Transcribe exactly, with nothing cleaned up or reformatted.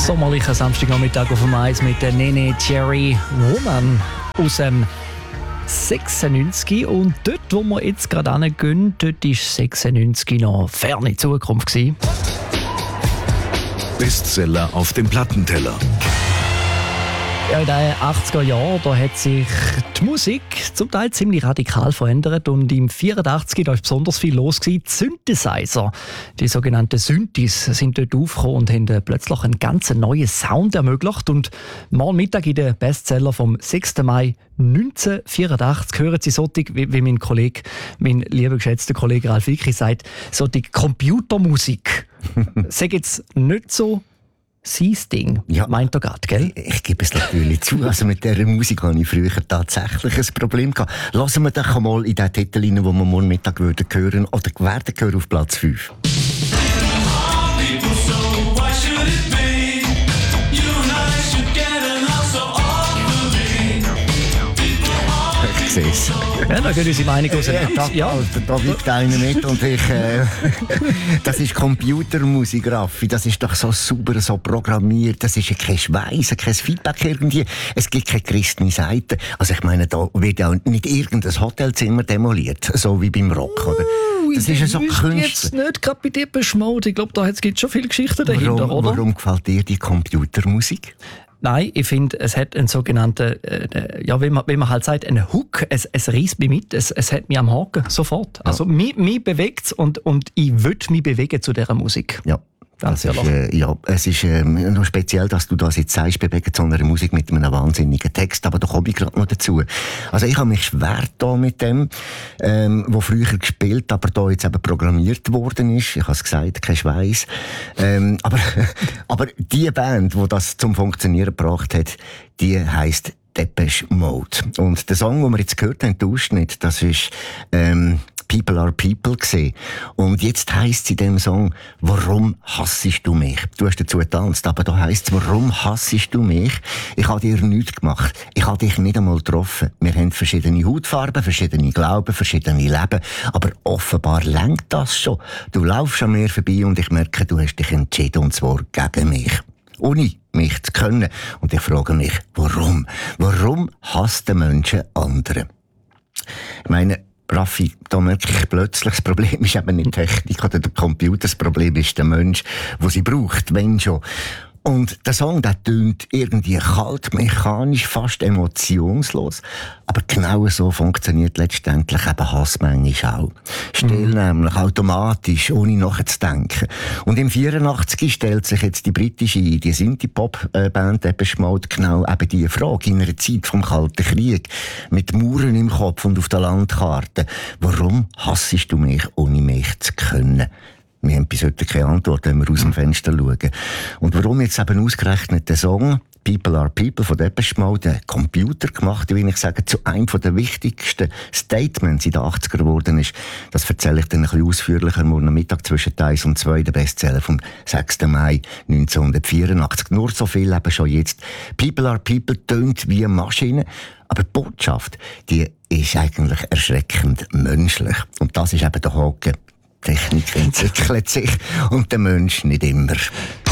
sommerlichen Samstagnachmittag auf dem Eis mit der Nene Cherry Woman aus dem sechsundneunzig. Und dort, wo wir jetzt gerade hingehen, dort war sechsundneunzig noch ferne Zukunft gewesen. Bestseller auf dem Plattenteller. Ja, in den achtziger Jahren da hat sich die Musik zum Teil ziemlich radikal verändert und im vierundachtzig da ist besonders viel los gewesen. Die Synthesizer, die sogenannten Synthes, sind dort aufgekommen und haben plötzlich einen ganz neuen Sound ermöglicht. Und morgen Mittag in den Bestseller vom sechsten Mai neunzehnhundertvierundachtzig hören Sie solche, wie, wie mein Kollege, mein lieber geschätzter Kollege Ralf Wicki sagt, so die Computermusik. Sag jetzt nicht so sein Ding, ja, meint er gerade, gell? Ich, ich gebe es natürlich zu. Also mit dieser Musik hatte ich früher tatsächlich ein Problem gehabt. Lassen wir doch mal in den Titel rein, den wir morgen Mittag würden hören oder werden hören auf Platz fünf. Ich sehe es. Ja, da geht unsere Meinung aus. Ja, da, ja. Also, da liegt einer mit und ich... Äh, das ist Computermusik, Raffi. Das ist doch so sauber, so programmiert. Das ist ja kein Schweiß, kein Feedback irgendwie. Es gibt keine christliche Seite. Also ich meine, da wird ja nicht irgendein Hotelzimmer demoliert, so wie beim Rock, oder? Das ist ja so Künstler. Jetzt nicht gerade bei dir beschmolten. Ich glaube, da gibt es schon viele Geschichten dahinter, warum, oder? Warum gefällt dir die Computermusik? Nein, ich finde, es hat einen sogenannten, äh, ja, wie man, wie man halt sagt, einen Hook. Es, es reißt mich mit, es, es hat mich am Haken, sofort. Ja. Also mich, mich bewegt es und, und ich will mich bewegen zu dieser Musik. Ja. Das ist, äh, ja, es ist äh, noch speziell, dass du das jetzt sagst, bewegen zu einer Musik mit einem wahnsinnigen Text, aber da komme ich gerade noch dazu. Also ich habe mich schwer da mit dem, ähm, wo früher gespielt, aber da jetzt eben programmiert worden ist. Ich habe es gesagt, kein Schweiß. Ähm, aber, aber die Band, die das zum Funktionieren gebracht hat, die heisst Depeche Mode. Und der Song, den wir jetzt gehört haben, der Ausschnitt, das ist ähm, People are People gewesen. Und jetzt heisst es in diesem Song, warum hassest du mich? Du hast dazu getanzt, aber da heisst es, warum hassest du mich? Ich habe dir nichts gemacht. Ich habe dich nicht einmal getroffen. Wir haben verschiedene Hautfarben, verschiedene Glauben, verschiedene Leben. Aber offenbar lenkt das schon. Du laufst an mir vorbei und ich merke, du hast dich entschieden, und zwar gegen mich. Ohne mich zu können. Und ich frage mich, warum? Warum hasst der Mensch andere? Ich meine, Raffi, da merke ich plötzlich, das Problem ist eben nicht die Technik oder der Computer, das Problem ist der Mensch, der sie braucht, wenn schon. Und der Song, der tönt irgendwie kalt, mechanisch, fast emotionslos. Aber genau so funktioniert letztendlich eben Hass manchmal auch. Still mhm. nämlich, automatisch, ohne nachzudenken. Und im vierundachtzig stellt sich jetzt die britische, die Synthie-Pop-Band Depeche Mode genau eben diese Frage in einer Zeit vom Kalten Krieg. Mit Mauern im Kopf und auf der Landkarte. Warum hassest du mich, ohne mich zu können? Wir haben bis heute keine Antwort, wenn wir aus dem Fenster schauen. Und warum jetzt eben ausgerechnet der Song People are People von Depeche Mode, der Computer gemacht, wie ich sage, zu einem der wichtigsten Statements in den achtziger geworden ist, das erzähle ich dann ein bisschen ausführlicher morgen Mittag zwischen eins und zwei, der Bestseller vom sechsten Mai neunzehnhundertvierundachtzig. Nur so viel eben schon jetzt. People are People tönt wie Maschinen, aber die Botschaft, die ist eigentlich erschreckend menschlich. Und das ist eben der Haken. Technik entwickelt sich und der Mensch nicht immer.